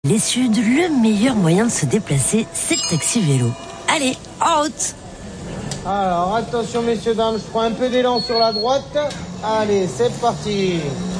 Les Suds, le meilleur moyen de se déplacer, c'est le taxi vélo. Allez, en route! Alors, attention messieurs, dames, je prends un peu d'élan sur la droite. Allez, c'est parti.